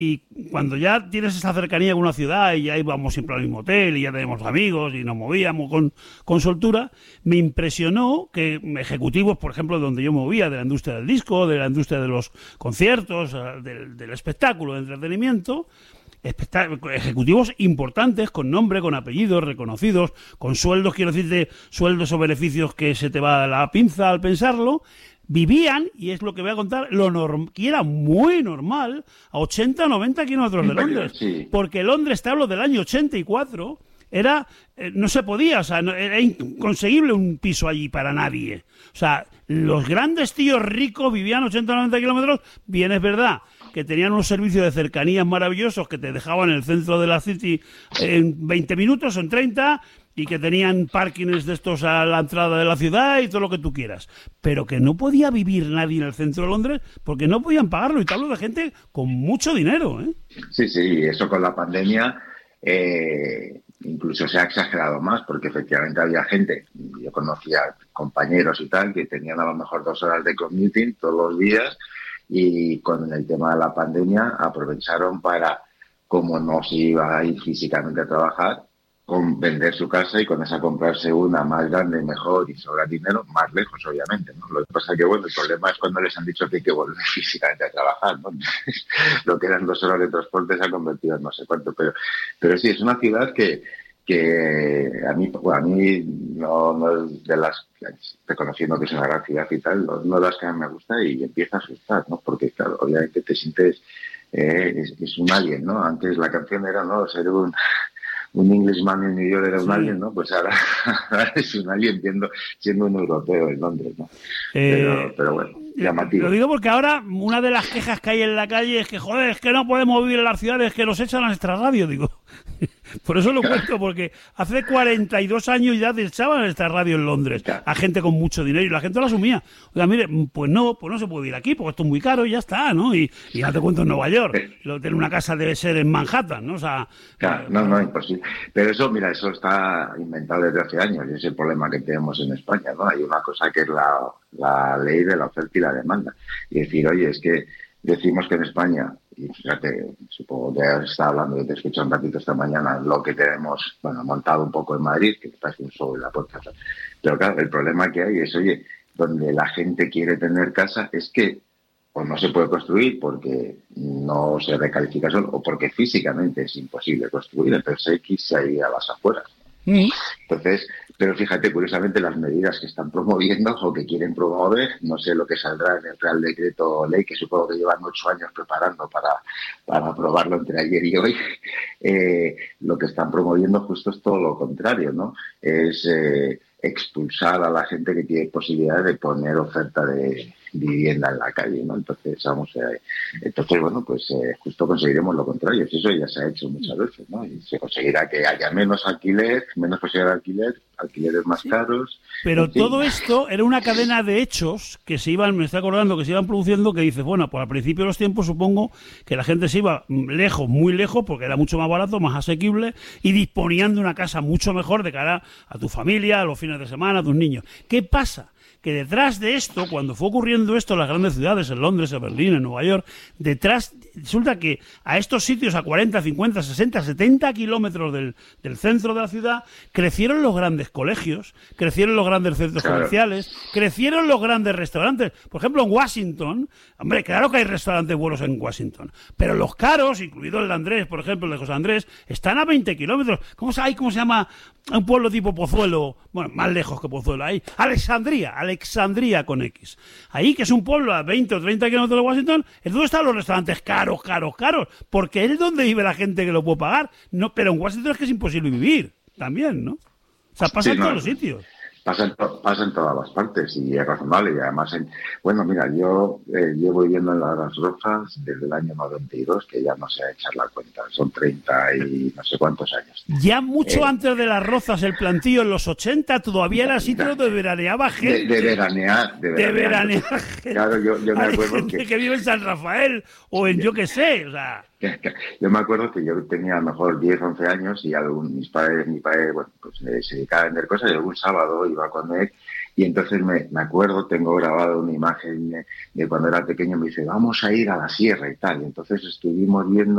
Y cuando ya tienes esa cercanía con una ciudad y ya íbamos siempre al mismo hotel y ya tenemos amigos y nos movíamos con soltura, me impresionó que ejecutivos, por ejemplo, donde yo me movía, de la industria del disco, de la industria de los conciertos, del espectáculo, del entretenimiento, ejecutivos importantes, con nombre, con apellidos, reconocidos, con sueldos, quiero decirte, sueldos o beneficios que se te va la pinza al pensarlo, vivían, y es lo que voy a contar, que era muy normal, a 80 o 90 kilómetros de Londres. Sí. Porque Londres, te hablo del año 84, era no se podía, o sea, era inconseguible un piso allí para nadie. O sea, los grandes tíos ricos vivían 80 o 90 kilómetros, bien es verdad que tenían unos servicios de cercanías maravillosos que te dejaban en el centro de la City en 20 minutos o en 30, y que tenían parkings de estos a la entrada de la ciudad y todo lo que tú quieras, pero que no podía vivir nadie en el centro de Londres porque no podían pagarlo, y te hablo de gente con mucho dinero, ¿eh? Sí, sí, eso con la pandemia incluso se ha exagerado más, porque efectivamente había gente, yo conocía compañeros y tal, que tenían a lo mejor 2 horas de commuting todos los días, y con el tema de la pandemia aprovecharon para, como no se iba a ir físicamente a trabajar, con vender su casa y con esa comprarse una más grande, mejor y sobrar dinero, más lejos, obviamente, ¿no? Lo que pasa es que, bueno, el problema es cuando les han dicho que hay que volver físicamente a trabajar, ¿no? Lo que eran 2 horas de transporte se ha convertido en no sé cuánto, pero sí, es una ciudad que a mí no es de las, reconociendo que es una gran ciudad y tal, no de las que a mí me gusta, y empieza a asustar, ¿no? Porque, claro, obviamente te sientes, es un alien, ¿no? Antes la canción era, ¿no?, ser un Englishman en New York era un alien, ¿no? Pues ahora es un alien siendo un europeo en Londres, ¿no? Pero bueno, llamativo. Lo digo porque ahora una de las quejas que hay en la calle es que, joder, es que no podemos vivir en las ciudades, que nos echan a nuestra radio, digo. Por eso lo cuento, porque hace 42 años ya te echaban nuestra radio en Londres a gente con mucho dinero y la gente lo asumía. Oiga, mire, pues no se puede vivir aquí porque esto es muy caro y ya está, ¿no? Y ya te cuento en Nueva York. Tener una casa debe ser en Manhattan, ¿no? O sea, claro, no, imposible. Pero eso, mira, eso está inventado desde hace años y es el problema que tenemos en España, ¿no? Hay una cosa que es la ley de la oferta y la demanda. Y decir, oye, es que decimos que en España, y fíjate, supongo que está hablando, yo te escuché un ratito esta mañana, lo que tenemos, bueno, montado un poco en Madrid, que parece un show en la puerta. Pero claro, el problema que hay es, oye, donde la gente quiere tener casa es que o no se puede construir porque no se recalifica solo, o porque físicamente es imposible construir, entonces hay que irse ahí a las afueras. Entonces, pero fíjate, curiosamente, las medidas que están promoviendo o que quieren promover, no sé lo que saldrá en el Real Decreto Ley, que supongo que llevan 8 años preparando para aprobarlo entre ayer y hoy, lo que están promoviendo justo es todo lo contrario, ¿no? Es expulsar a la gente que tiene posibilidad de poner oferta de vivienda en la calle, ¿no? Entonces, bueno, pues justo conseguiremos lo contrario. Eso ya se ha hecho muchas veces, ¿no? Y se conseguirá que haya menos alquiler, menos posibilidad de alquileres más caros. Pero todo esto era una cadena de hechos que me estoy acordando, que se iban produciendo, que dices, bueno, pues al principio de los tiempos supongo que la gente se iba lejos, muy lejos, porque era mucho más barato, más asequible, y disponían de una casa mucho mejor de cara a tu familia, a los fines de semana, a tus niños. ¿Qué pasa? Que detrás de esto, cuando fue ocurriendo esto en las grandes ciudades, en Londres, en Berlín, en Nueva York, resulta que a estos sitios a 40, 50, 60, 70 kilómetros del centro de la ciudad, crecieron los grandes colegios, crecieron los grandes centros comerciales, crecieron los grandes restaurantes. Por ejemplo, en Washington, hombre, claro que hay restaurantes buenos en Washington, pero los caros, incluido el de Andrés, por ejemplo, el de José Andrés, están a 20 kilómetros. ¿Cómo se llama un pueblo tipo Pozuelo? Bueno, más lejos que Pozuelo, ahí. Alexandria con X. Ahí, que es un pueblo a 20 o 30 kilómetros de Washington, es donde están los restaurantes caros, porque es donde vive la gente que lo puede pagar. No, pero en Washington es que es imposible vivir, también, ¿no? O sea, pasa en todos los sitios. Pasa en todas las partes y es razonable. Y además, bueno, mira, yo llevo viviendo en Las Rozas desde el año 92, que ya no sé echar la cuenta, son 30 y no sé cuántos años. Ya mucho antes de Las Rozas, el plantío en los 80 todavía era sitio donde veraneaba gente. De veranear gente. Claro, yo me acuerdo gente que vive en San Rafael o en yo qué sé, o sea... Yo me acuerdo que yo tenía a lo mejor 10, 11 años y mi padre, bueno, pues se dedicaba a vender cosas y algún sábado iba con él Y entonces me acuerdo, tengo grabado una imagen de cuando era pequeño, me dice, vamos a ir a la sierra y tal. Y entonces estuvimos viendo